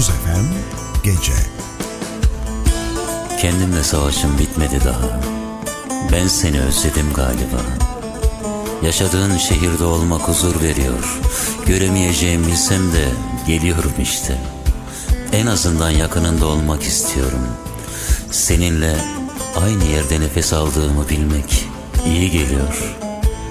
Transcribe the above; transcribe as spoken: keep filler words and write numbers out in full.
Tuz F M Gece. Kendimle savaşım bitmedi daha. Ben seni özledim galiba. Yaşadığın şehirde olmak huzur veriyor. Göremeyeceğim bilsem de geliyorum işte. En azından yakınında olmak istiyorum. Seninle aynı yerde nefes aldığımı bilmek iyi geliyor.